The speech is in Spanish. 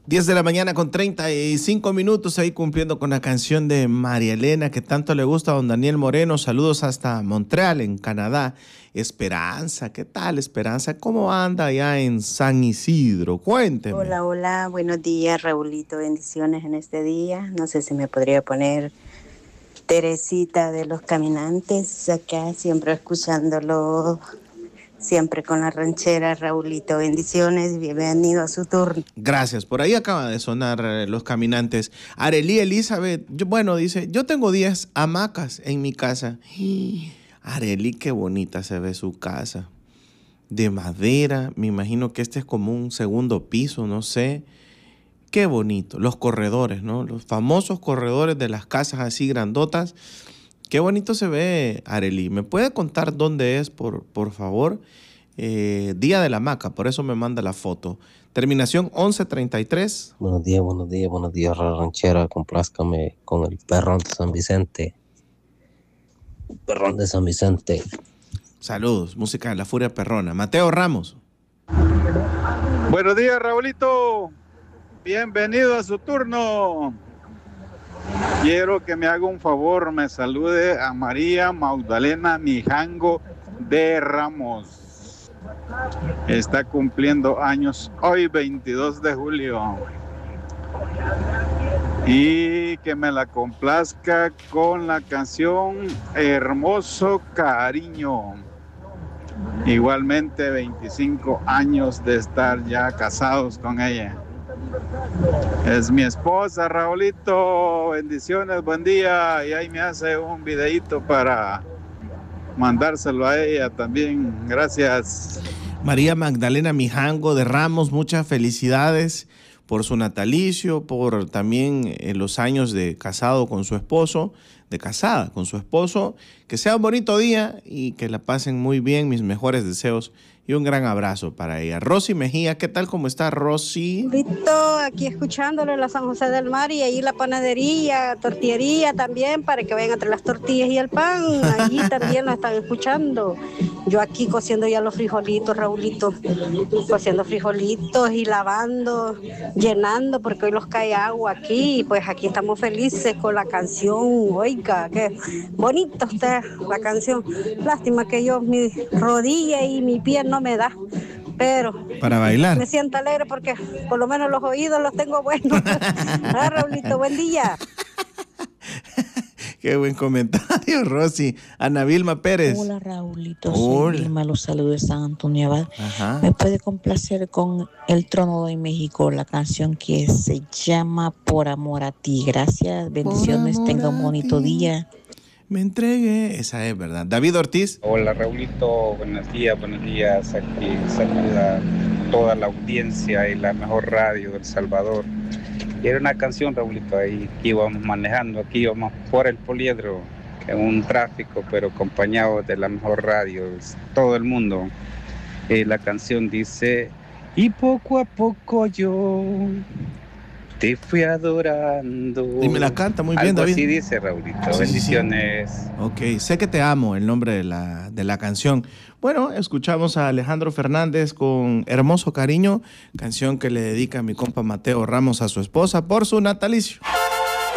10 de la mañana con 35 minutos, ahí cumpliendo con la canción de María Elena que tanto le gusta a don Daniel Moreno. Saludos hasta Montreal, en Canadá. Esperanza, ¿qué tal, Esperanza? ¿Cómo anda allá en San Isidro? Cuénteme. Hola, hola, buenos días, Raulito, bendiciones en este día. No sé si me podría poner Teresita de los Caminantes, acá siempre escuchándolo, siempre con la ranchera. Raulito, bendiciones, bienvenido a su turno. Gracias, por ahí acaba de sonar Los Caminantes. Arely Elizabeth, dice, yo tengo 10 hamacas en mi casa. Arely, qué bonita se ve su casa. De madera, me imagino que este es como un segundo piso, no sé. Qué bonito, los corredores, ¿no? Los famosos corredores de las casas así grandotas. Qué bonito se ve, Arely. ¿Me puede contar dónde es, por favor? Día de la hamaca, por eso me manda la foto. Terminación 1133. Buenos días, ranchera. Complázcame con el perrón de San Vicente. Perrón de San Vicente. Saludos, música de la Furia Perrona. Mateo Ramos. Buenos días, Raulito. Bienvenido a su turno. Quiero que me haga un favor, me salude a María Magdalena Mijango de Ramos. Está cumpliendo años hoy, 22 de julio. Y que me la complazca con la canción Hermoso Cariño. Igualmente 25 años de estar ya casados con ella. Es mi esposa, Raulito. Bendiciones, buen día. Y ahí me hace un videíto para mandárselo a ella también. Gracias. María Magdalena Mijango de Ramos, muchas felicidades por su natalicio, por también los años de casado con su esposo, de casada con su esposo. Que sea un bonito día y que la pasen muy bien. Mis mejores deseos y un gran abrazo para ella. Rosy Mejía, ¿qué tal? ¿Cómo está, Rosy? Vito, aquí escuchándolo en la San José del Mar y ahí la panadería, tortillería también, para que vayan entre las tortillas y el pan. Allí también lo están escuchando. Yo aquí cociendo ya los frijolitos, Raulito, cociendo frijolitos y lavando, llenando, porque hoy los cae agua aquí. Pues aquí estamos felices con la canción. Oiga, qué bonita está la canción. Lástima que yo, mi rodilla y mi pie no me da, pero para bailar me siento alegre porque por lo menos los oídos los tengo buenos. Raulito, buen día. Qué buen comentario, Rosy. Ana Vilma Pérez. Hola, Raulito. Soy Vilma, los saludos de San Antonio Abad. Ajá. Me puede complacer con El Trono de México, la canción que se llama Por Amor a Ti. Gracias, bendiciones, tenga un bonito día. Me entregué, esa es verdad. David Ortiz. Hola, Raulito, buenos días. Aquí saluda a toda la audiencia y la mejor radio de El Salvador. Y era una canción, Raulito, ahí que íbamos manejando, aquí íbamos por el Poliedro, en un tráfico, pero acompañado de la mejor radio, todo el mundo. La canción dice, y poco a poco yo te fui adorando. Y me la canta muy bien, Algo David. así dice, Raulito. Sí, bendiciones. Sí. Ok, sé que te amo, el nombre de la canción. Bueno, escuchamos a Alejandro Fernández con Hermoso Cariño, canción que le dedica a mi compa Mateo Ramos a su esposa por su natalicio.